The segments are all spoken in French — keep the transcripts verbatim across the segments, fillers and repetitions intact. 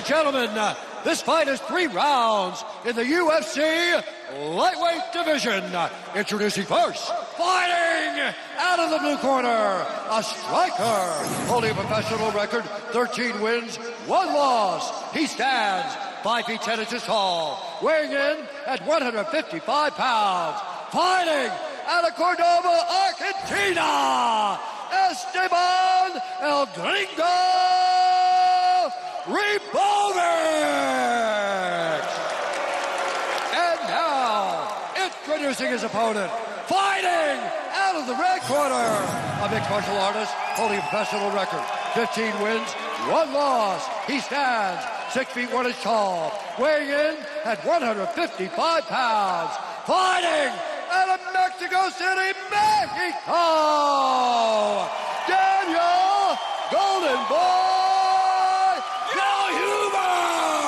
gentlemen, this fight is three rounds in the U F C lightweight division. Introducing first, fighting out of the blue corner, a striker holding a professional record, thirteen wins, one loss. He stands five feet ten inches tall, weighing in at one hundred fifty-five pounds. Fighting out of Cordoba, Argentina, Esteban El Gringo Ribovic! And now, introducing his opponent, fighting out of the red corner, a mixed martial artist holding a professional record, fifteen wins, one loss. He stands six feet one inch tall, weighing in at one hundred fifty-five pounds, fighting out of Mexico City, Mexico, Daniel Golden Boy Del Huber!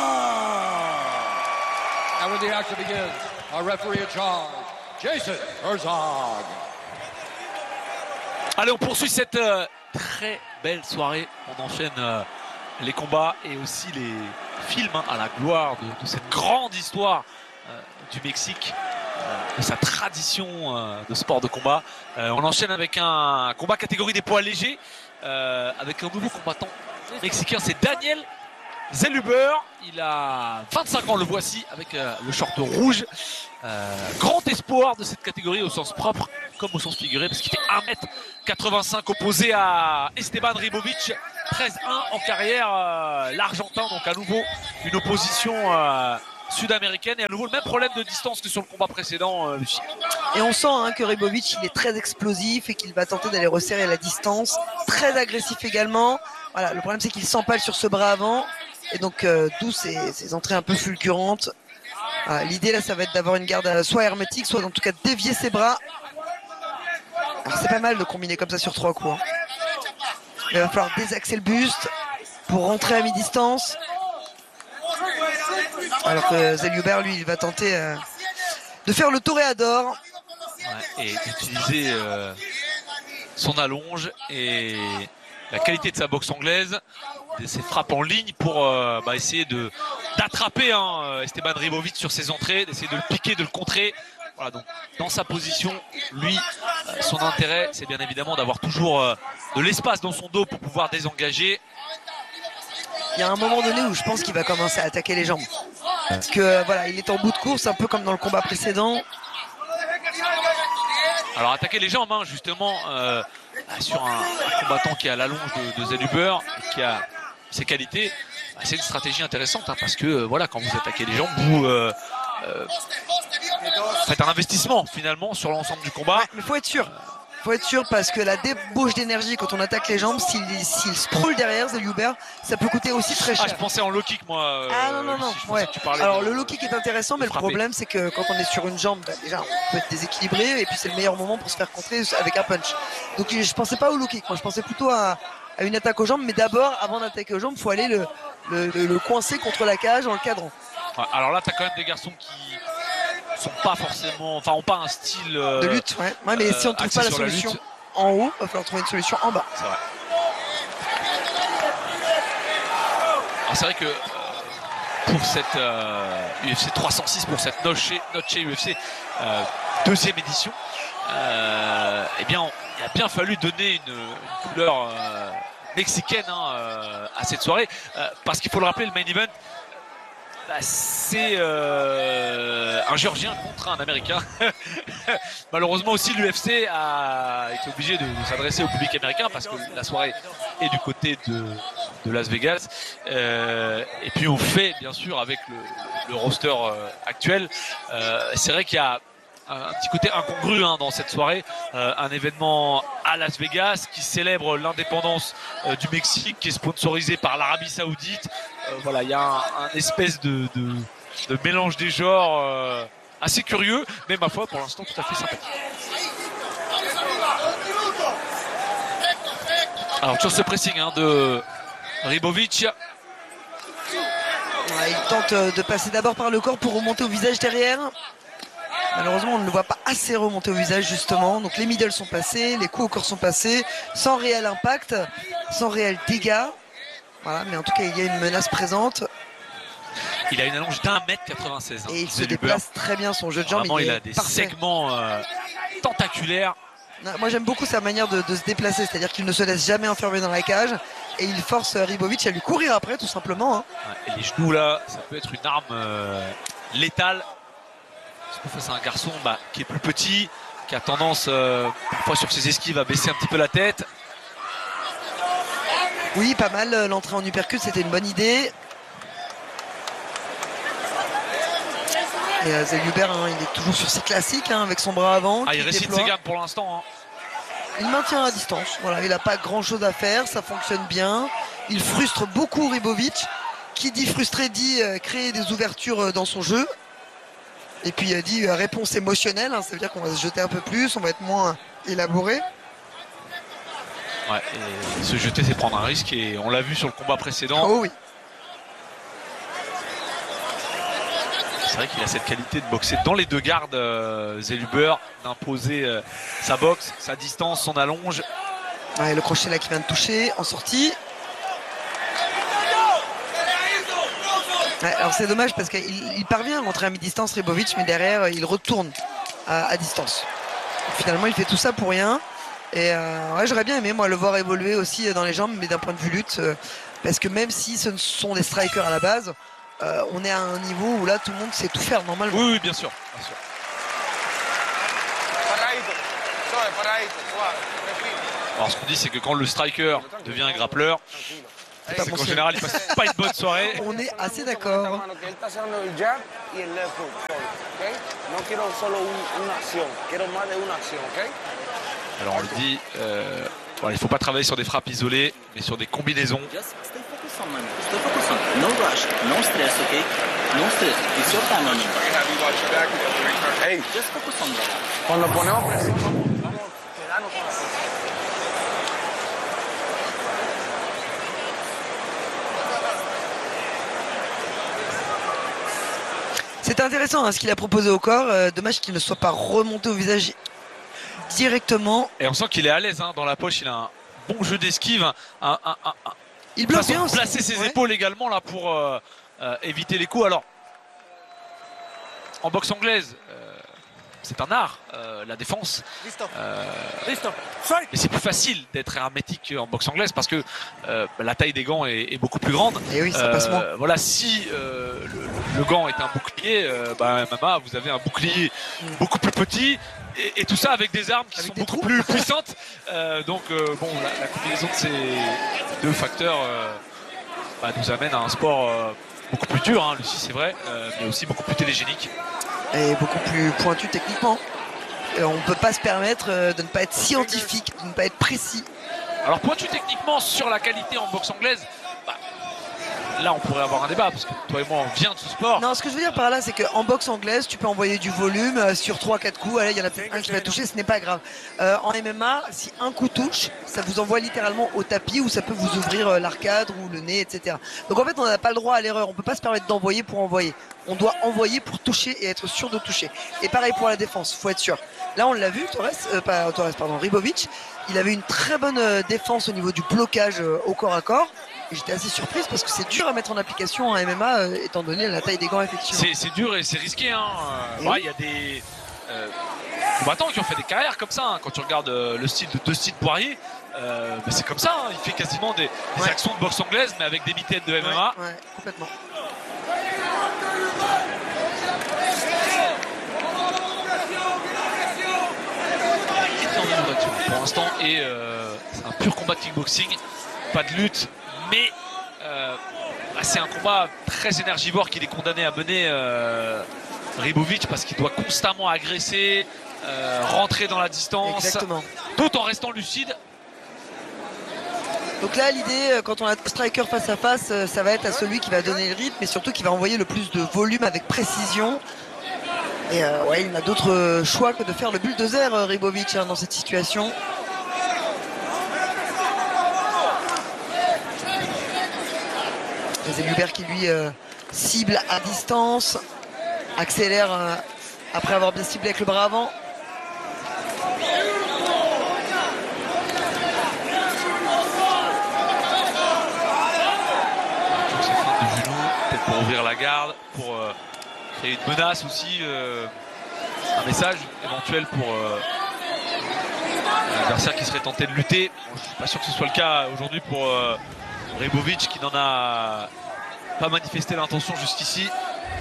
And when the action begins, our referee in charge, Jason Herzog. Allez, on poursuit cette euh, très belle soirée. On enchaîne euh, les combats et aussi les films hein, à la gloire de, de cette grande histoire euh, du Mexique, euh, de sa tradition euh, de sport de combat. Euh, on enchaîne avec un combat catégorie des poids légers, euh, avec un nouveau combattant mexicain, c'est Daniel Zellhuber. Il a vingt-cinq ans, le voici, avec euh, le short rouge. Euh, grand espoir de cette catégorie au sens propre comme au sens figuré, parce qu'il fait un mètre quatre-vingt-cinq, opposé à Esteban Ribovic, treize un en carrière, euh, l'Argentin. Donc à nouveau une opposition euh, sud-américaine et à nouveau le même problème de distance que sur le combat précédent, euh, Lucie. Et on sent hein, que Ribovic il est très explosif et qu'il va tenter d'aller resserrer la distance, très agressif également. Voilà, le problème c'est qu'il s'empale sur ce bras avant et donc euh, d'où ces, ces entrées un peu fulgurantes. Voilà, l'idée là ça va être d'avoir une garde soit hermétique, soit en tout cas dévier ses bras. Alors c'est pas mal de combiner comme ça sur trois coups. Hein. Il va falloir désaxer le buste pour rentrer à mi-distance. Alors que Zellhuber lui il va tenter euh, de faire le toréador. Ouais, et d'utiliser euh, son allonge et la qualité de sa boxe anglaise, de ses frappes en ligne pour euh, bah, essayer de d'attraper hein, Esteban Ribovic sur ses entrées, d'essayer de le piquer, de le contrer. Voilà, donc dans sa position, lui, euh, son intérêt, c'est bien évidemment d'avoir toujours euh, de l'espace dans son dos pour pouvoir désengager. Il y a un moment donné où je pense qu'il va commencer à attaquer les jambes. Parce que voilà, il est en bout de course, un peu comme dans le combat précédent. Alors attaquer les jambes, hein, justement, euh, sur un, un combattant qui a l'allonge de, de Zellhuber, qui a ses qualités, bah, c'est une stratégie intéressante, hein, parce que euh, voilà, quand vous attaquez les jambes, vous euh, euh, faites un investissement finalement sur l'ensemble du combat. Ouais, mais faut être sûr. Faut être sûr parce que la débauche d'énergie quand on attaque les jambes, s'il s'il sprawl derrière Zellhuber, ça peut coûter aussi très cher. Ah, je pensais en low kick moi. Euh, ah non non non. Si, ouais. Alors de, le low kick est intéressant, mais frapper. Le problème c'est que quand on est sur une jambe, bah, déjà on peut être déséquilibré et puis c'est le meilleur moment pour se faire contrer avec un punch. Donc je pensais pas au low kick, moi je pensais plutôt à, à une attaque aux jambes, mais d'abord avant d'attaquer aux jambes, faut aller le, le, le, le coincer contre la cage en le cadrant. Ouais, alors là t'as quand même des garçons qui sont pas forcément, enfin ont pas un style euh, de lutte, ouais. Ouais, mais euh, si on trouve pas la solution. La en haut, il va falloir trouver une solution en bas. C'est vrai. Alors c'est vrai que pour cette euh, U F C trois cent six, pour cette Noche, Noche U F C euh, deuxième édition, euh, eh bien on, il a bien fallu donner une, une couleur euh, mexicaine hein, euh, à cette soirée, euh, parce qu'il faut le rappeler, le main event, bah, c'est euh, un Géorgien contre un Américain. Malheureusement aussi l'U F C a été obligé de, de s'adresser au public américain parce que la soirée est du côté de, de Las Vegas. Euh, et puis on fait bien sûr avec le, le roster euh, actuel. Euh, c'est vrai qu'il y a un, un petit côté incongru hein, dans cette soirée. Euh, un événement à Las Vegas qui célèbre l'indépendance euh, du Mexique, qui est sponsorisé par l'Arabie Saoudite. Euh, voilà, il y a un, un espèce de, de, de mélange des genres euh, assez curieux, mais ma foi pour l'instant tout à fait sympathique. Alors sur ce pressing hein, de Ribovic, ouais, il tente de passer d'abord par le corps pour remonter au visage derrière. Malheureusement on ne le voit pas assez remonter au visage justement, donc les middle sont passés, les coups au corps sont passés sans réel impact, sans réel dégât. Voilà, mais en tout cas il y a une menace présente. Il a une allonge d'un mètre quatre-vingt-seize. Hein, et il se Zellhuber. déplace très bien, son jeu de jambes. Vraiment, il, il est a des parfait. segments euh, tentaculaires. Non, moi j'aime beaucoup sa manière de, de se déplacer, c'est-à-dire qu'il ne se laisse jamais enfermer dans la cage et il force Ribovic à lui courir après tout simplement. Hein. Ouais, et les genoux là, ça peut être une arme euh, létale. Surtout face à un garçon bah, qui est plus petit, qui a tendance euh, parfois sur ses esquives à baisser un petit peu la tête. Oui, pas mal, l'entrée en uppercut c'était une bonne idée. Et euh, Zellhuber, hein, il est toujours sur ses classiques hein, avec son bras avant. Ah, il qui récite déploie. ses gammes pour l'instant. Hein. Il maintient la distance. Voilà, il n'a pas grand chose à faire, ça fonctionne bien. Il frustre beaucoup Ribovic. Qui dit frustrer dit euh, créer des ouvertures euh, dans son jeu. Et puis il dit euh, réponse émotionnelle, hein, ça veut dire qu'on va se jeter un peu plus, on va être moins élaboré. Ouais, et se jeter, c'est prendre un risque et on l'a vu sur le combat précédent. Oh oui. C'est vrai qu'il a cette qualité de boxer dans les deux gardes, euh, Zellhuber, d'imposer euh, sa boxe, sa distance, son allonge. Ouais, le crochet là qui vient de toucher en sortie. Ouais, alors c'est dommage parce qu'il il parvient à rentrer à mi-distance Ribovic, mais derrière il retourne à, à distance. Finalement il fait tout ça pour rien. Et euh, ouais, j'aurais bien aimé moi le voir évoluer aussi dans les jambes, mais d'un point de vue lutte, euh, parce que même si ce sont des strikers à la base, euh, on est à un niveau où là tout le monde sait tout faire normalement. Oui, oui, bien sûr. Bien sûr. Alors ce qu'on dit c'est que quand le striker devient un grappleur, pas c'est bon qu'en signe. général il passe pas une bonne soirée. On est assez d'accord. Alors on le dit, euh, voilà, il faut pas travailler sur des frappes isolées, mais sur des combinaisons. Just stay focused on man. Stay focused on. No rush, no stress, okay? No stress. It's your time, man. Hey, Just focus on that. cuando ponemos presión, vamos, vamos a quedarnos con la... C'est intéressant hein, ce qu'il a proposé au corps. Euh, dommage qu'il ne soit pas remonté au visage directement. Et on sent qu'il est à l'aise hein, dans la poche, il a un bon jeu d'esquive, un, un, un, un, Il une bloque façon bien de aussi. placer ses Ouais. épaules également là pour euh, euh, éviter les coups. Alors, en boxe anglaise, euh, c'est un art, euh, la défense. Euh, mais c'est plus facile d'être hermétique en boxe anglaise parce que euh, la taille des gants est, est beaucoup plus grande. Et oui, ça passe moins. Euh, voilà, si euh, le, le gant est un bouclier, euh, bah, M M A, vous avez un bouclier Mm. beaucoup plus petit et, et tout ça avec des armes qui Avec sont des beaucoup trous. plus puissantes. Euh, donc, euh, bon, la, la combinaison de ces deux facteurs euh, bah, nous amène à un sport euh, beaucoup plus dur, hein, Lucie, c'est vrai, euh, mais aussi beaucoup plus télégénique. Et beaucoup plus pointu techniquement. Et on ne peut pas se permettre euh, de ne pas être scientifique, de ne pas être précis. Alors, pointu techniquement sur la qualité en boxe anglaise, bah, là on pourrait avoir un débat parce que toi et moi on vient de ce sport. Non, ce que je veux dire par là, c'est qu'en boxe anglaise, tu peux envoyer du volume euh, sur trois quatre coups. Allez, il y en a peut-être un qui va toucher, ce n'est pas grave. Euh, en M M A, si un coup touche, ça vous envoie littéralement au tapis où ça peut vous ouvrir euh, l'arcade ou le nez, et cetera. Donc en fait, on n'a pas le droit à l'erreur. On ne peut pas se permettre d'envoyer pour envoyer. On doit envoyer pour toucher et être sûr de toucher. Et pareil pour la défense, faut être sûr. Là, on l'a vu, Torres, euh, pas Torres, pardon, Ribovic, il avait une très bonne euh, défense au niveau du blocage euh, au corps à corps. Et j'étais assez surprise parce que c'est dur à mettre en application en M M A euh, étant donné la taille des gants effectivement. C'est c'est dur et c'est risqué. Hein. Euh, Et ouais, oui. il y a des euh, combattants qui ont fait des carrières comme ça. Hein. Quand tu regardes euh, le style de deux styles Poirier, euh, bah, c'est comme ça. Hein. Il fait quasiment des, des Ouais. actions de boxe anglaise, mais avec des mitaines de M M A. Ouais, ouais, complètement. Énormément d'actions pour l'instant et euh, c'est un pur combat de kickboxing, pas de lutte, mais euh, bah, c'est un combat très énergivore qu'il est condamné à mener euh, Ribovic parce qu'il doit constamment agresser, euh, rentrer dans la distance, Exactement. tout en restant lucide. Donc là, l'idée, euh, quand on a un striker face à face, euh, ça va être à celui qui va donner le rythme, mais surtout qui va envoyer le plus de volume avec précision. Et euh, ouais, il n'a d'autre euh, choix que de faire le bulldozer, euh, Ribovic, hein, dans cette situation. Et Zellhuber qui lui euh, cible à distance, accélère euh, après avoir bien ciblé avec le bras avant. Sur ses feintes de genou. peut-être pour ouvrir la garde, pour euh, créer une menace aussi, euh, un message éventuel pour euh, l'adversaire qui serait tenté de lutter. Bon, je suis pas sûr que ce soit le cas aujourd'hui pour euh, Ribovic, qui n'en a pas manifesté l'intention jusqu'ici.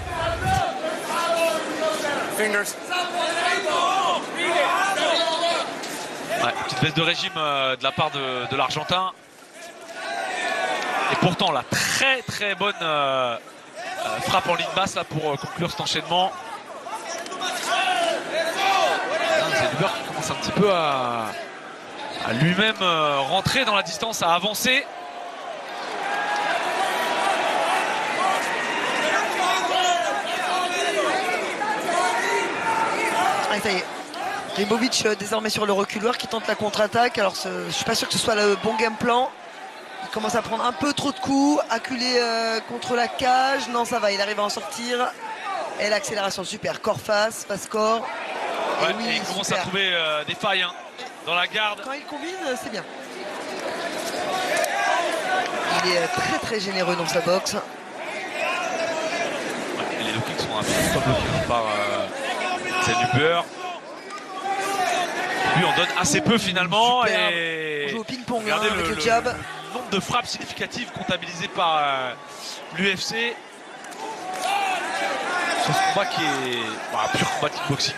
Fingers. Ouais, petite baisse de régime euh, de la part de, de l'Argentin. Et pourtant la très très bonne euh, euh, frappe en ligne basse là pour euh, conclure cet enchaînement. Zellhuber qui commence un petit peu à, à lui-même euh, rentrer dans la distance, à avancer. Ah, ça y est. Ribovic euh, désormais sur le reculoir qui tente la contre-attaque. Alors ce, je suis pas sûr que ce soit le bon game plan. Il commence à prendre un peu trop de coups, acculé euh, contre la cage. Non, ça va, il arrive à en sortir. Et l'accélération, super. Corps face, face corps. Et Ouais, oui, et il commence super. à trouver euh, des failles hein, dans la garde. Quand il combine, euh, c'est bien. Il est euh, très très généreux dans sa boxe. Ouais, et les low kicks sont un peu bloqués hein, par euh, Zellhuber. Lui on donne assez peu finalement. Superbe. Et On joue au ping-pong hein, regardez avec le, le, le- jab. le nombre de frappes significatives comptabilisées par euh, l'U F C sur ce combat qui est bah, un pur combat kickboxing.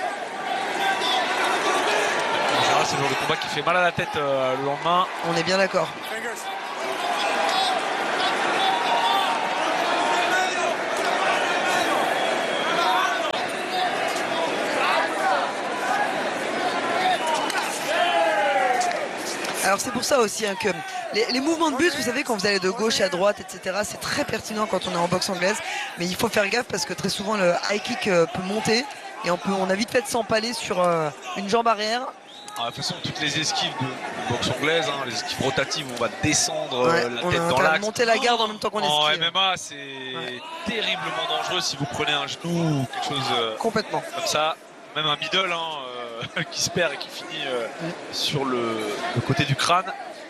En général c'est le genre de combat qui fait mal à la tête euh, le lendemain. On est bien d'accord. Fingers. Alors c'est pour ça aussi hein, que les, les mouvements de but, vous savez, quand vous allez de gauche à droite, et cetera, c'est très pertinent quand on est en boxe anglaise. Mais il faut faire gaffe parce que très souvent le high kick euh, peut monter et on, peut, on a vite fait de s'empaler sur euh, une jambe arrière. Ah, de toute façon, toutes les esquives de, de boxe anglaise, hein, les esquives rotatives, on va descendre Ouais, euh, la on tête a dans intérêt à l'axe. monter la garde en même temps qu'on En esquive. M M A, c'est terriblement dangereux si vous prenez un genou ou quelque chose euh, Complètement. comme ça. Même un middle hein, euh, qui se perd et qui finit euh, sur le, le côté du crâne.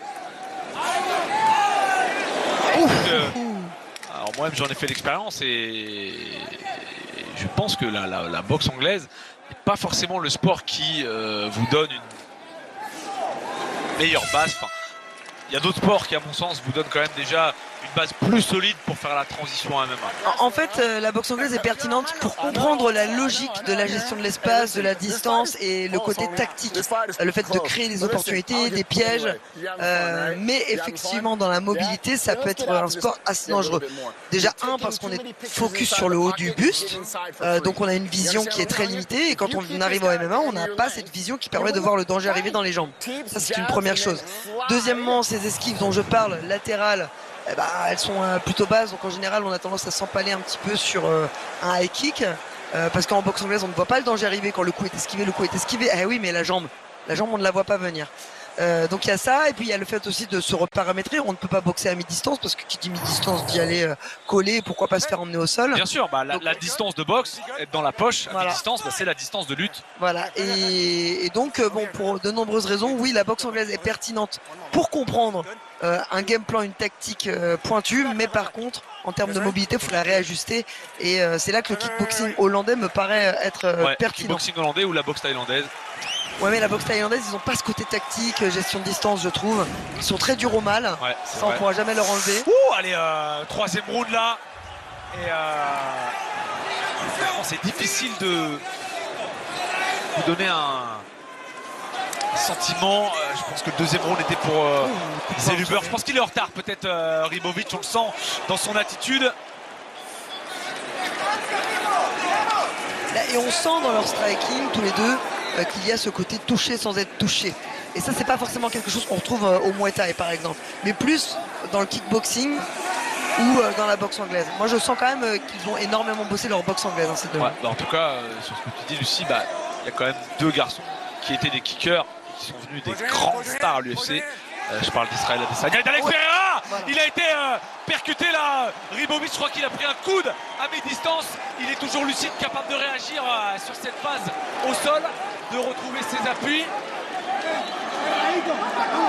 Donc, euh, alors moi-même j'en ai fait l'expérience et je pense que la, la, la boxe anglaise n'est pas forcément le sport qui euh, vous donne une meilleure base. Enfin, il y a d'autres sports qui à mon sens vous donnent quand même déjà une base plus solide pour faire la transition à M M A. En, en fait, euh, la boxe anglaise est pertinente pour comprendre la logique de la gestion de l'espace, de la distance et le côté tactique. Euh, Le fait de créer des opportunités, des pièges. Euh, mais effectivement, dans la mobilité, ça peut être un sport assez dangereux. Déjà, un, parce qu'on est focus sur le haut du buste. Euh, donc on a une vision qui est très limitée. Et quand on arrive au M M A, on n'a pas cette vision qui permet de voir le danger arriver dans les jambes. Ça, c'est une première chose. Deuxièmement, ces esquives dont je parle, latérales, eh ben, elles sont euh, plutôt basses, donc en général on a tendance à s'empaler un petit peu sur euh, un high kick euh, parce qu'en boxe anglaise on ne voit pas le danger arriver quand le coup est esquivé, le coup est esquivé. Eh oui, mais la jambe, la jambe on ne la voit pas venir. Euh, donc il y a ça, et puis il y a le fait aussi de se reparamétrer. On ne peut pas boxer à mi-distance parce que qui dit mi-distance dit aller euh, coller, pourquoi pas se faire emmener au sol. Bien sûr, bah, la, la distance de boxe, être dans la poche, à Voilà. mi-distance, bah, c'est la distance de lutte. Voilà, et, et donc euh, bon, pour de nombreuses raisons, oui, la boxe anglaise est pertinente pour comprendre euh, un game plan, une tactique euh, pointue, mais par contre, en termes de mobilité, il faut la réajuster, et euh, c'est là que le kickboxing hollandais me paraît être euh, Ouais, pertinent. kickboxing hollandais ou la boxe thaïlandaise. Ouais, mais la boxe thaïlandaise, ils n'ont pas ce côté tactique, euh, gestion de distance, je trouve. Ils sont très durs au mal, Ouais, c'est ça on vrai. pourra jamais leur enlever. Ouh, allez, euh, troisième round là. Et euh, vraiment, c'est difficile de vous donner un, un sentiment. Euh, je pense que le deuxième round était pour euh, Zellhuber. Je pense qu'il est en retard, peut-être euh, Ribovic, on le sent dans son attitude. Là, et on sent dans leur striking, tous les deux, euh, qu'il y a ce côté touché sans être touché. Et ça, c'est pas forcément quelque chose qu'on retrouve euh, au Muay Thai, par exemple, mais plus dans le kickboxing ou euh, dans la boxe anglaise. Moi, je sens quand même euh, qu'ils ont énormément bossé leur boxe anglaise, hein, ces deux. Ouais, bah, en tout cas, euh, sur ce que tu dis, Lucie, bah, il y a quand même deux garçons qui étaient des kickers, qui sont venus des grandes stars à l'U F C. Euh, je parle d'Israël Adesanya et d'Alex Ouais. Pereira. Voilà. Il a été euh, percuté là. Ribovic, je crois qu'il a pris un coude à mi-distance. Il est toujours lucide, capable de réagir euh, sur cette phase au sol, de retrouver ses appuis.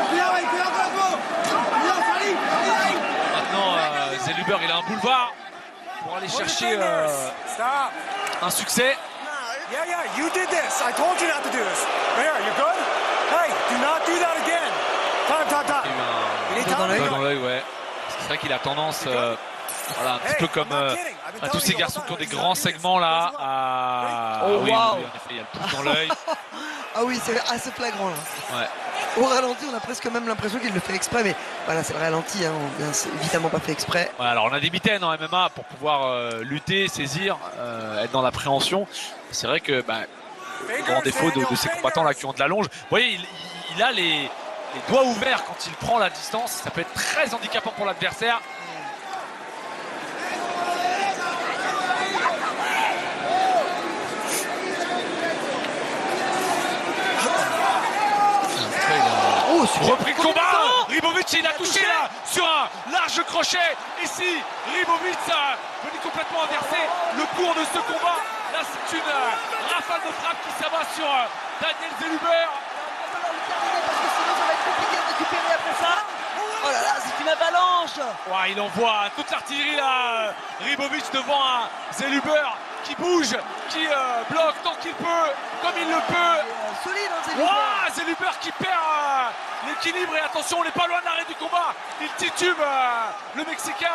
Maintenant, euh, Zellhuber, il a un boulevard. pour aller chercher euh, Stop. un succès. Yeah, yeah, you did this. I told you not to do this. There, you good? Hey, do not do that again. Time, time, time. Il y a eu un You need Dans time? l'œil. doigt dans l'œil, ouais. C'est vrai qu'il a tendance, euh, voilà, un petit peu comme euh, à tous ces garçons qui ont des grands segments là, à... Oh, Ah oui, wow. oui, en effet, il y a le pouce dans l'œil. Ah oui, c'est assez flagrant là. Ouais. Au ralenti, on a presque même l'impression qu'il le fait exprès, mais voilà, c'est le ralenti, hein, bien, c'est évidemment pas fait exprès. Ouais, alors on a des mitaines en M M A pour pouvoir euh, lutter, saisir, euh, être dans l'appréhension. C'est vrai que bah, le grand défaut de, de ces combattants là qui ont de la longe, vous voyez, il, il- il a les, les doigts ouverts quand il prend la distance. Ça peut être très handicapant pour l'adversaire. Oh, super. Repris de combat, Ribovic il a touché là sur un large crochet. Ici, Ribovic a venu complètement inverser le cours de ce combat. Là c'est une euh, rafale de frappe qui s'abat sur euh, Daniel Zellhuber. Parce que sinon, ça va être compliqué de récupérer après ça. Oh là là, c'est une avalanche. Ouais, il envoie toute l'artillerie là, Ribovic devant un Zellhuber qui bouge, qui euh, bloque tant qu'il peut, comme il le peut. Euh, solide, hein, c'est Ouah, Zellhuber qui perd euh, l'équilibre et attention, on n'est pas loin de l'arrêt du combat. Il titube euh, le Mexicain.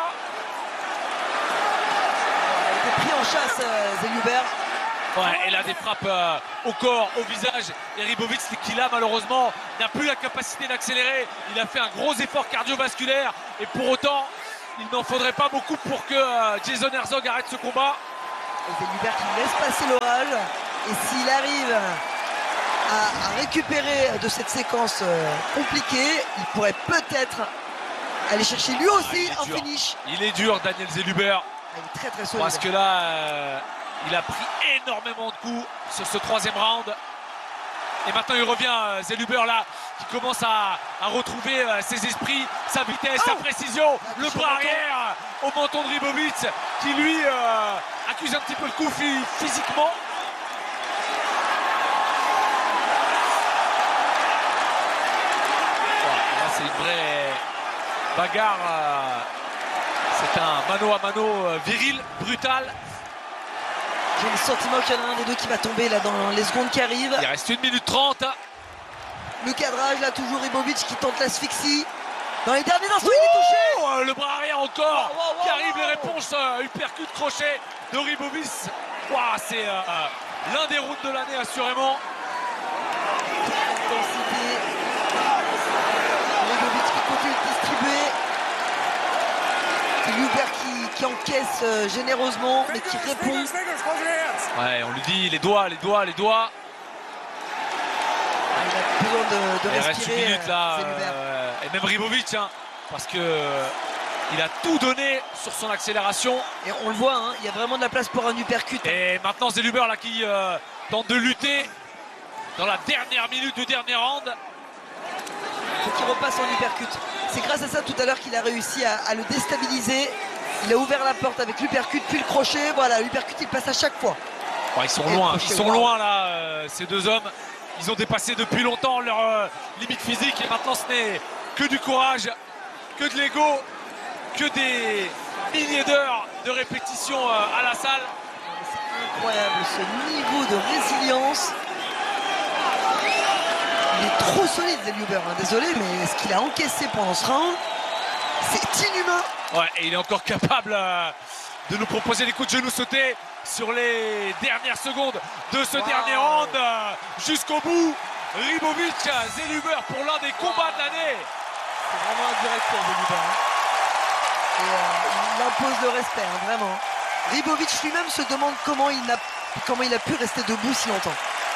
Il a été pris en chasse, euh, Zellhuber. Ouais, et là des frappes euh, au corps, au visage. Et Ribovic qui là malheureusement n'a plus la capacité d'accélérer. Il a fait un gros effort cardiovasculaire et pour autant il n'en faudrait pas beaucoup pour que euh, Jason Herzog arrête ce combat. Et Zellhuber qui laisse passer l'orage. Et s'il arrive à, à récupérer de cette séquence euh, compliquée, il pourrait peut-être aller chercher lui aussi il est un dur. finish. Il est dur Daniel Zellhuber Ah, il est très très solide. parce que là euh, il a pris énormément de coups sur ce troisième round. Et maintenant il revient euh, Zellhuber là qui commence à, à retrouver euh, ses esprits, sa vitesse, sa Oh précision, Ah, le sur bras le menton. arrière au menton de Ribovic qui lui euh, accuse un petit peu le coup phy- physiquement. Voilà, et là c'est une vraie bagarre, euh, c'est un mano à mano euh, viril, brutal. J'ai le sentiment qu'il y en a un des deux qui va tomber là dans les secondes qui arrivent. Il reste une minute trente. Le cadrage là, toujours Ribovic qui tente l'asphyxie. Dans les derniers instants, il est touché. Oh, le bras arrière encore Wow, wow, wow, qui arrive wow. les réponses, euh, uppercut crochet de Ribovic. Ouah, c'est euh, l'un des rounds de l'année assurément. Intensité. Ribovic qui continue de distribuer. Zellhuber qui, qui encaisse euh, généreusement mais qui répond. Fingers, fingers, close your hands. Ouais, on lui dit les doigts, les doigts, les doigts. Ah, il a besoin de, de Il reste une respirer. minute là. euh, Zellhuber. euh, et même Ribovic, hein, parce que euh, il a tout donné sur son accélération. Et on le voit, hein, il y a vraiment de la place pour un uppercut. Et maintenant Zellhuber là qui euh, tente de lutter dans la dernière minute du dernier round. Il faut qu'il repasse en uppercut. C'est grâce à ça tout à l'heure qu'il a réussi à, à le déstabiliser. Il a ouvert la porte avec l'uppercut puis le crochet. Voilà, l'uppercut il passe à chaque fois. Ouais, ils sont Et loin, crochet, ils sont wow. loin là, euh, ces deux hommes. Ils ont dépassé depuis longtemps leur euh, limite physique et maintenant ce n'est que du courage, que de l'ego, que des milliers d'heures de répétition euh, à la salle. C'est incroyable ce niveau de résilience. Il est trop solide Zellhuber, hein. Désolé, mais ce qu'il a encaissé pendant ce round, c'est inhumain. Ouais, et il est encore capable euh, de nous proposer des coups de genoux sautés sur les dernières secondes de ce Wow. dernier round euh, jusqu'au bout. Ribovic, Zellhuber pour l'un des combats de l'année. C'est vraiment un direct pour Zellhuber. Hein. Et euh, il impose le respect, hein, vraiment. Ribovic lui-même se demande comment il, a, comment il a pu rester debout si longtemps.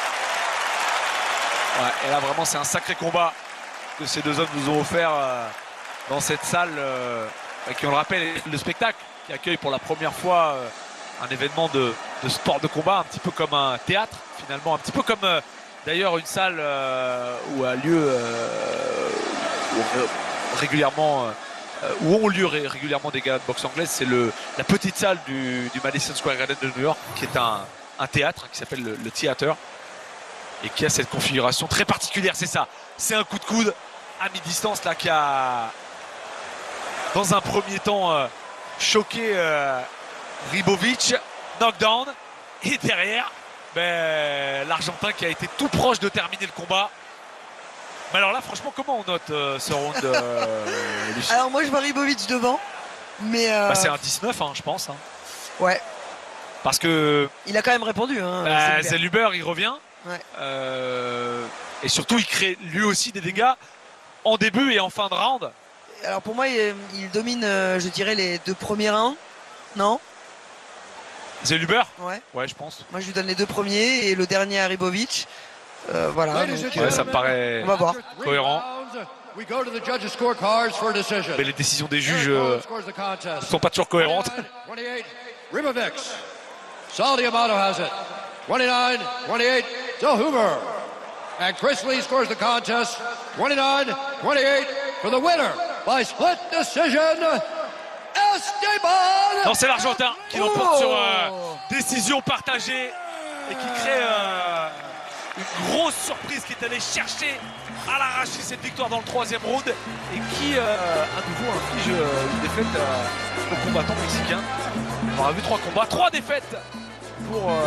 Ouais, et là vraiment c'est un sacré combat que ces deux hommes nous ont offert euh, dans cette salle euh, qui, on le rappelle, est le spectacle qui accueille pour la première fois euh, un événement de, de sport de combat, un petit peu comme un théâtre finalement, un petit peu comme euh, d'ailleurs une salle euh, où a lieu euh, où on- régulièrement euh, où ont lieu ré- régulièrement des galas de boxe anglaise. C'est le la petite salle du, du Madison Square Garden de New York qui est un, un théâtre qui s'appelle le, le Theater et qui a cette configuration très particulière. C'est ça, c'est un coup de coude à mi-distance là qui a dans un premier temps euh, choqué euh, Ribovic, knockdown. Et derrière, ben, l'Argentin qui a été tout proche de terminer le combat. Mais alors là, franchement, comment on note euh, ce round euh, Lucie? Alors moi je vois Ribovic devant, mais euh, Bah, c'est un dix-neuf, hein, je pense. Hein. ouais, Parce que il a quand même répondu. Hein, bah, Zellhuber. Zellhuber, il revient. Ouais. Euh, et surtout, il crée lui aussi des dégâts en début et en fin de round. Alors pour moi, il, il domine, euh, je dirais, les deux premiers rounds. Non? Zellhuber? Ouais. Ouais, je pense. Moi je lui donne les deux premiers et le dernier à Ribovic. Euh, voilà. Ladies donc, and Ouais, euh, ça me paraît on va voir. After three cohérent. rounds, we go to the judges' scorecards for a decision. Mais les décisions des juges Eric euh, Rowan scores the contest. sont pas toujours cohérentes. twenty-nine twenty-eight, Ribovic. Saul Diamato has it. twenty-nine twenty-eight, Del Huber. And Chris Lee scores the contest. twenty-nine twenty-eight for the winner by split decision, Esteban. Non, c'est l'Argentin qui l'emporte Oh sur euh, décision partagée et qui crée euh, une grosse surprise, qui est allé chercher à l'arracher cette victoire dans le troisième round et qui euh, à nouveau inflige euh, une défaite euh, aux combattants mexicains. On aura vu trois combats, trois défaites pour euh,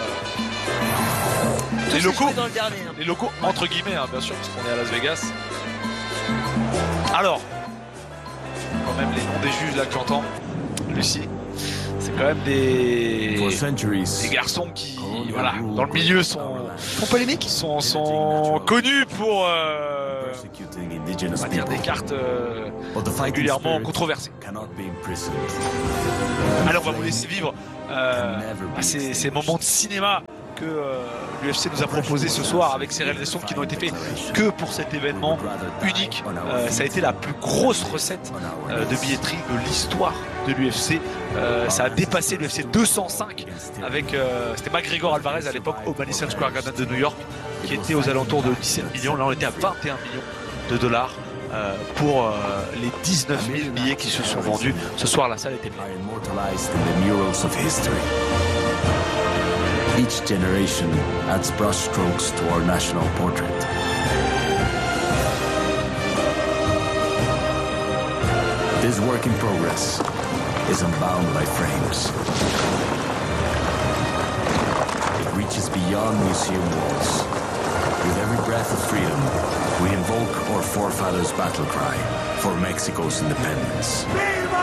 les tous locaux. joués dans le dernier. hein. Les locaux, entre guillemets, hein, bien sûr, parce qu'on est à Las Vegas. Alors, quand même les noms des juges là que j'entends, Lucie, c'est quand même des, des garçons qui, voilà, dans le milieu sont, Pour polémique. sont, sont connus pour, euh, on va dire, des cartes euh, régulièrement controversées. Alors, on va vous laisser vivre euh, à ces, ces moments de cinéma que euh, l'U F C nous a proposé ce soir avec ces réalisations qui n'ont été faites que pour cet événement unique. Euh, ça a été la plus grosse recette euh, de billetterie de l'histoire de l'U F C. Euh, ça a dépassé l'U F C deux cent cinq avec, euh, c'était McGregor Alvarez à l'époque au Madison Square Garden de New York qui était aux alentours de dix-sept millions. Là on était à vingt et un millions de dollars euh, pour euh, les dix-neuf mille billets qui se sont vendus. Ce soir la salle était pleine. Each generation adds brushstrokes to our national portrait. This work in progress is unbound by frames. It reaches beyond museum walls. With every breath of freedom, we invoke our forefathers' battle cry for Mexico's independence. Viva